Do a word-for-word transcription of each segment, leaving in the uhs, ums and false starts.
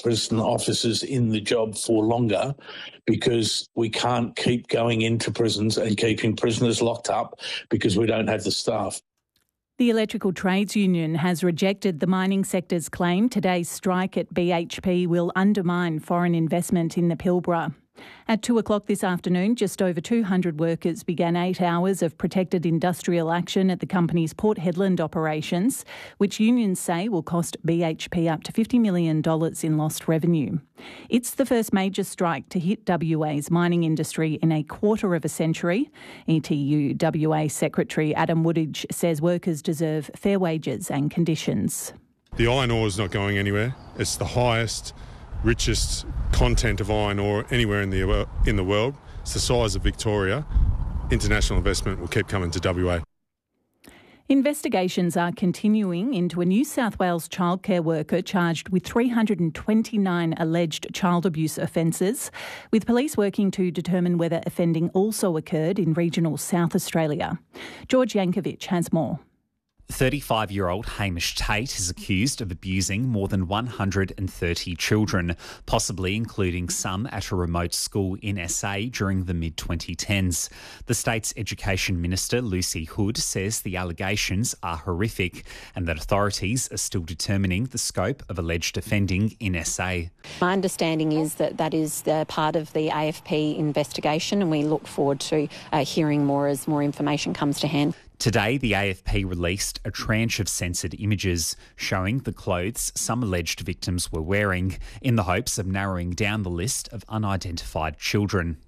prison officers in the job for longer, because we can't keep going into prisons and keeping prisoners locked up because we don't have the staff. The Electrical Trades Union has rejected the mining sector's claim today's strike at B H P will undermine foreign investment in the Pilbara. At two o'clock this afternoon, just over two hundred workers began eight hours of protected industrial action at the company's Port Hedland operations, which unions say will cost B H P up to fifty million dollars in lost revenue. It's the first major strike to hit W A's mining industry in a quarter of a century. E T U W A Secretary Adam Woodidge says workers deserve fair wages and conditions. The iron ore is not going anywhere. It's the highest, richest content of iron ore anywhere in the in the world. It's the size of Victoria. International investment will keep coming to W A. Investigations are continuing into a New South Wales childcare worker charged with three hundred twenty-nine alleged child abuse offences, with police working to determine whether offending also occurred in regional South Australia. George Yankovic has more. thirty-five-year-old Hamish Tate is accused of abusing more than one hundred thirty children, possibly including some at a remote school in S A during the mid twenty tens. The state's Education Minister, Lucy Hood, says the allegations are horrific and that authorities are still determining the scope of alleged offending in S A. My understanding is that that is uh, part of the A F P investigation, and we look forward to uh, hearing more as more information comes to hand. Today, the A F P released a tranche of censored images showing the clothes some alleged victims were wearing in the hopes of narrowing down the list of unidentified children.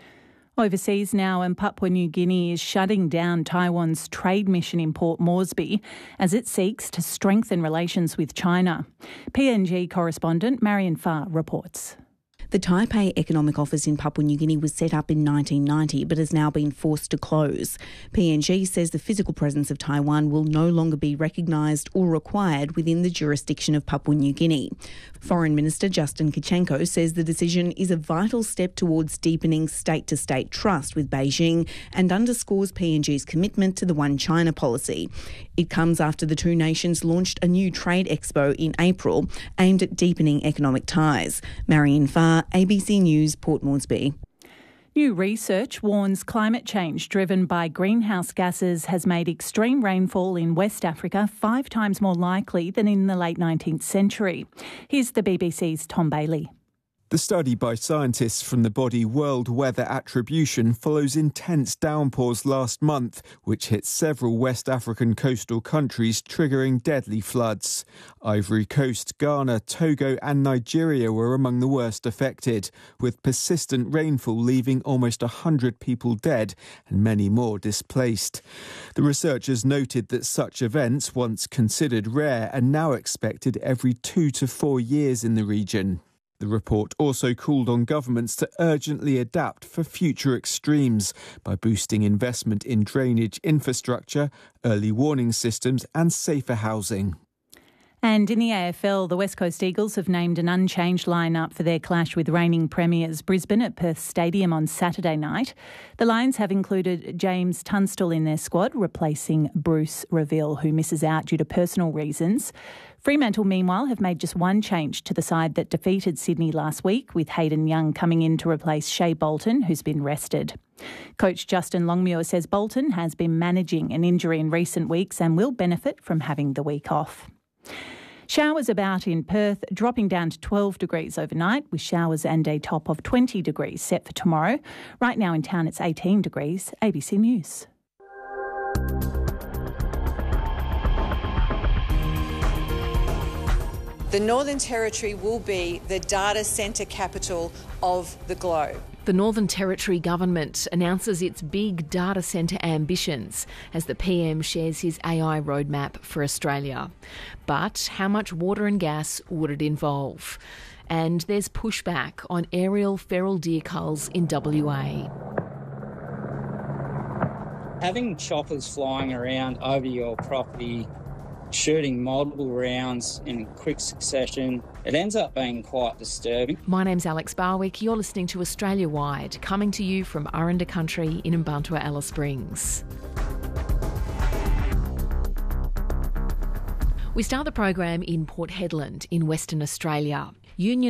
Overseas now, and Papua New Guinea is shutting down Taiwan's trade mission in Port Moresby as it seeks to strengthen relations with China. P N G correspondent Marion Farr reports. The Taipei Economic Office in Papua New Guinea was set up in nineteen ninety but has now been forced to close. P N G says the physical presence of Taiwan will no longer be recognised or required within the jurisdiction of Papua New Guinea. Foreign Minister Justin Kichenko says the decision is a vital step towards deepening state-to-state trust with Beijing and underscores P N G's commitment to the One China policy. It comes after the two nations launched a new trade expo in April aimed at deepening economic ties. Marion Farr, A B C News, Port Moresby. New research warns climate change driven by greenhouse gases has made extreme rainfall in West Africa five times more likely than in the late nineteenth century. Here's the B B C's Tom Bailey. The study by scientists from the body World Weather Attribution follows intense downpours last month, which hit several West African coastal countries, triggering deadly floods. Ivory Coast, Ghana, Togo and Nigeria were among the worst affected, with persistent rainfall leaving almost one hundred people dead and many more displaced. The researchers noted that such events, once considered rare, are now expected every two to four years in the region. The report also called on governments to urgently adapt for future extremes by boosting investment in drainage infrastructure, early warning systems and safer housing. And in the A F L, the West Coast Eagles have named an unchanged lineup for their clash with reigning premiers Brisbane at Perth Stadium on Saturday night. The Lions have included James Tunstall in their squad, replacing Bruce Reville, who misses out due to personal reasons. Fremantle, meanwhile, have made just one change to the side that defeated Sydney last week, with Hayden Young coming in to replace Shea Bolton, who's been rested. Coach Justin Longmuir says Bolton has been managing an injury in recent weeks and will benefit from having the week off. Showers about in Perth, dropping down to twelve degrees overnight, with showers and a top of twenty degrees set for tomorrow. Right now in town it's eighteen degrees. A B C News. The Northern Territory will be the data centre capital of the globe. The Northern Territory government announces its big data centre ambitions as the P M shares his A I roadmap for Australia. But how much water and gas would it involve? And there's pushback on aerial feral deer culls in W A. Having choppers flying around over your property, shooting multiple rounds in quick succession, it ends up being quite disturbing. My name's Alex Barwick. You're listening to Australia Wide, coming to you from Aranda Country in Mbantua, Alice Springs. We start the program in Port Hedland in Western Australia. Union